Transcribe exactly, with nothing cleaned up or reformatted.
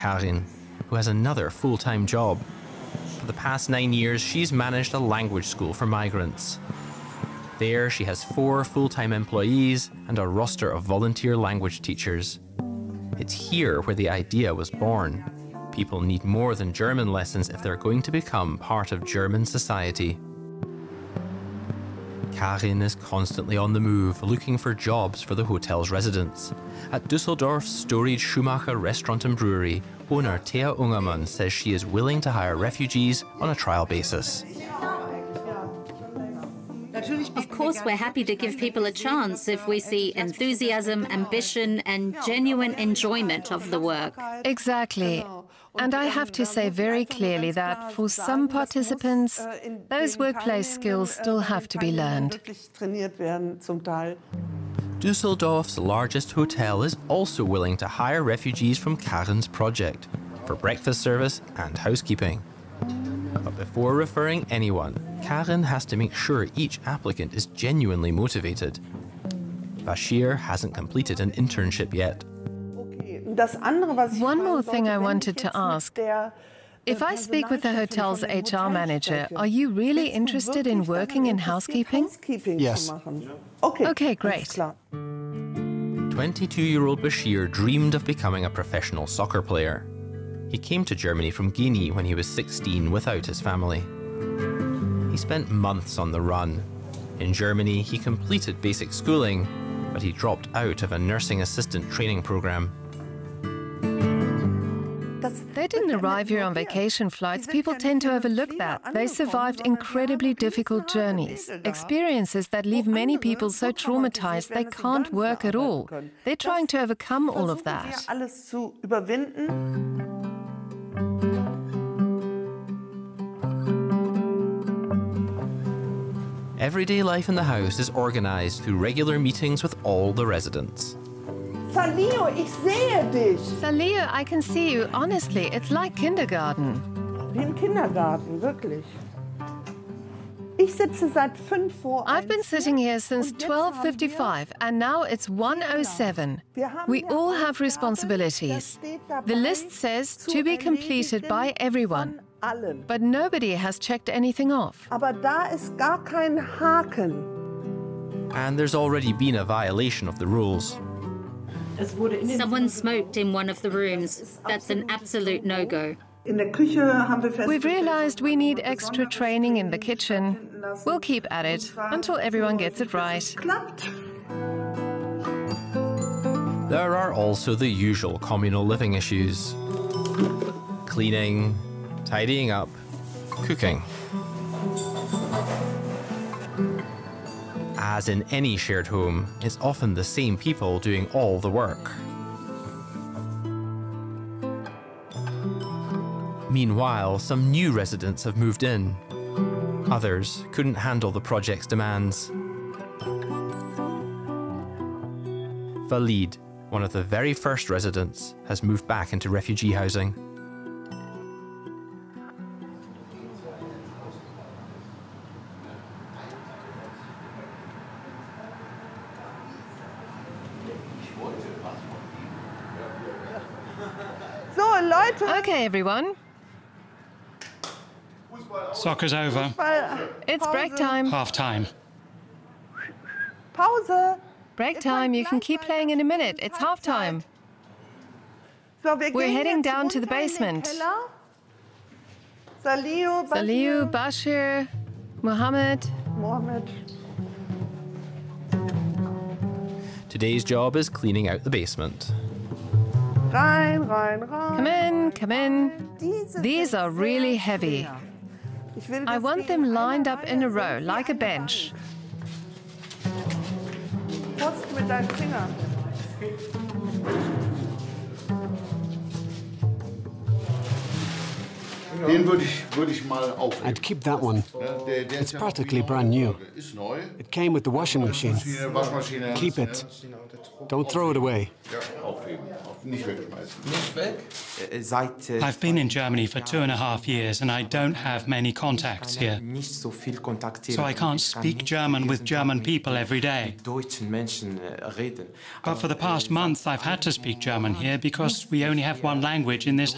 Karin, who has another full-time job. For the past nine years, she's managed a language school for migrants. There, she has four full-time employees and a roster of volunteer language teachers. It's here where the idea was born. People need more than German lessons if they're going to become part of German society. Karin is constantly on the move, looking for jobs for the hotel's residents. At Düsseldorf's storied Schumacher restaurant and brewery, owner Thea Ungermann says she is willing to hire refugees on a trial basis. Of course, we're happy to give people a chance if we see enthusiasm, ambition, and genuine enjoyment of the work. Exactly. And I have to say very clearly that for some participants, those workplace skills still have to be learned. Düsseldorf's largest hotel is also willing to hire refugees from Karin's project for breakfast service and housekeeping. But before referring anyone, Karin has to make sure each applicant is genuinely motivated. Bashir hasn't completed an internship yet. One more thing I wanted to ask. If I speak with the hotel's H R manager, are you really interested in working in housekeeping? Yes. Okay, great. twenty-two-year-old Bashir dreamed of becoming a professional soccer player. He came to Germany from Guinea when he was sixteen without his family. He spent months on the run. In Germany, he completed basic schooling, but he dropped out of a nursing assistant training program. They didn't arrive here on vacation flights. People tend to overlook that. They survived incredibly difficult journeys, experiences that leave many people so traumatized they can't work at all. They're trying to overcome all of that. Everyday life in the house is organized through regular meetings with all the residents. Salio, ich sehe dich. Salio, I can see you. Honestly, it's like kindergarten. Wie im Kindergarten, wirklich. Ich sitze seit fünf vor I've been sitting here since twelve fifty-five, and now it's one oh seven. We all have responsibilities. The list says to be completed by everyone, but nobody has checked anything off. Aber da ist gar kein Haken. And there's already been a violation of the rules. Someone smoked in one of the rooms. That's an absolute no-go. We've realized we need extra training in the kitchen. We'll keep at it until everyone gets it right. There are also the usual communal living issues. Cleaning, tidying up, cooking. As in any shared home, it's often the same people doing all the work. Meanwhile, some new residents have moved in. Others couldn't handle the project's demands. Valid, one of the very first residents, has moved back into refugee housing. Okay, everyone. Soccer's over. It's break time. Half time. Pause. Break time. You can keep playing in a minute. It's half time. We're heading down to the basement. Salio, Salio, Bashir, Mohammed. Mohammed. Today's job is cleaning out the basement. Rein, rein, rein. Come in, come in. These are really heavy. I want them lined up in a row, like a bench. Post mit deinem Finger. I'd keep that one. It's practically brand new. It came with the washing machine. Keep it. Don't throw it away. I've been in Germany for two and a half years and I don't have many contacts here. So I can't speak German with German people every day. But for the past month I've had to speak German here because we only have one language in this